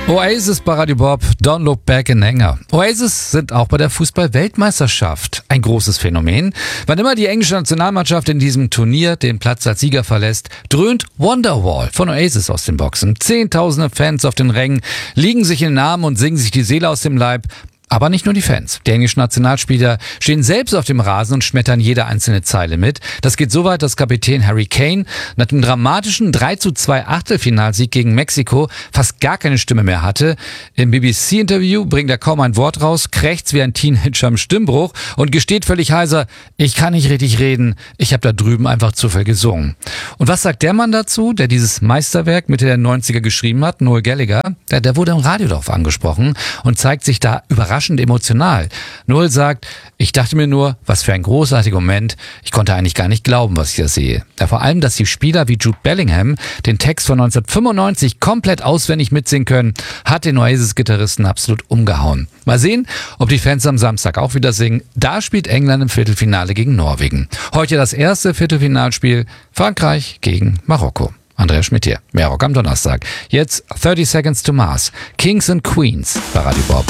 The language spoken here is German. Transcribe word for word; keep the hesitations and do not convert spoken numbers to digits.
Oasis bei Radio Bob, Don't Look Back in Anger. Oasis sind auch bei der Fußball-Weltmeisterschaft ein großes Phänomen. Wann immer die englische Nationalmannschaft in diesem Turnier den Platz als Sieger verlässt, dröhnt Wonderwall von Oasis aus den Boxen. Zehntausende Fans auf den Rängen liegen sich in den Armen und singen sich die Seele aus dem Leib. Aber nicht nur die Fans. Die englischen Nationalspieler stehen selbst auf dem Rasen und schmettern jede einzelne Zeile mit. Das geht so weit, dass Kapitän Harry Kane nach dem dramatischen drei zu zwei Achtelfinalsieg gegen Mexiko fast gar keine Stimme mehr hatte. Im B B C-Interview bringt er kaum ein Wort raus, krächzt wie ein Teenager im Stimmbruch und gesteht völlig heiser, ich kann nicht richtig reden, ich habe da drüben einfach zu viel gesungen. Und was sagt der Mann dazu, der dieses Meisterwerk Mitte der neunziger geschrieben hat, Noel Gallagher? Der, der wurde im Radio darauf angesprochen und zeigt sich da überrascht emotional. Noel sagt, ich dachte mir nur, was für ein großartiger Moment. Ich konnte eigentlich gar nicht glauben, was ich da sehe. Ja, vor allem, dass die Spieler wie Jude Bellingham den Text von neunzehnhundertfünfundneunzig komplett auswendig mitsingen können, hat den Oasis-Gitarristen absolut umgehauen. Mal sehen, ob die Fans am Samstag auch wieder singen. Da spielt England im Viertelfinale gegen Norwegen. Heute das erste Viertelfinalspiel, Frankreich gegen Marokko. Andreas Schmidt hier, mehr Rock am Donnerstag. Jetzt thirty Seconds to Mars, Kings and Queens bei Radio Bob.